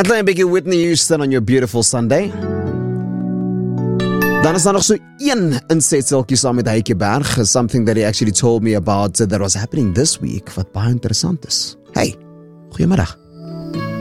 Net 'n bietjie Whitney Houston on your beautiful Sunday. Dan is daar nog so een insetseltjie saam met Heike Berg, something that he actually told me about that was happening this week, wat baie interessant is. Hey, goeiemiddag.